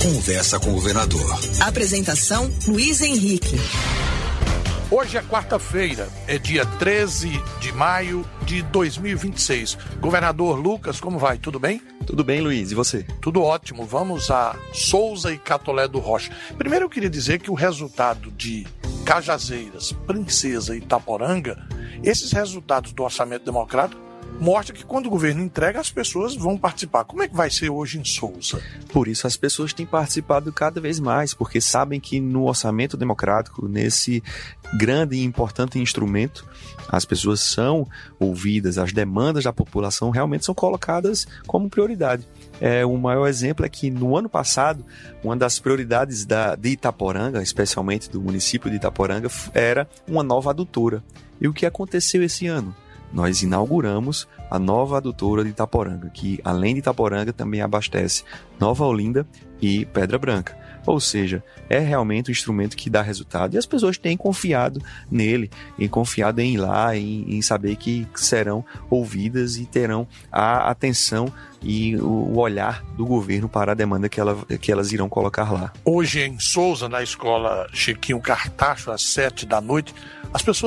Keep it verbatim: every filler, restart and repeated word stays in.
Conversa com o governador. Apresentação, Luiz Henrique. Hoje é quarta-feira, é dia treze de maio de dois mil e vinte e seis. Governador Lucas, como vai? Tudo bem? Tudo bem, Luiz. E você? Tudo ótimo. Vamos a Souza e Catolé do Rocha. Primeiro eu queria dizer que o resultado de Cajazeiras, Princesa e Itaporanga, esses resultados do orçamento democrático mostra que quando o governo entrega, as pessoas vão participar. Como é que vai ser hoje em Souza? Por isso as pessoas têm participado cada vez mais, porque sabem que no orçamento democrático, nesse grande e importante instrumento, as pessoas são ouvidas, as demandas da população realmente são colocadas como prioridade. É, o maior exemplo é que no ano passado, uma das prioridades da, de Itaporanga, especialmente do município de Itaporanga, era uma nova adutora. E o que aconteceu esse ano? Nós inauguramos a nova adutora de Itaporanga, que além de Itaporanga também abastece Nova Olinda e Pedra Branca. Ou seja, é realmente um instrumento que dá resultado e as pessoas têm confiado nele, e confiado em ir lá, em, em saber que serão ouvidas e terão a atenção e o olhar do governo para a demanda que, ela, que elas irão colocar lá. Hoje em Souza, na escola Chiquinho Cartacho, às sete da noite, as pessoas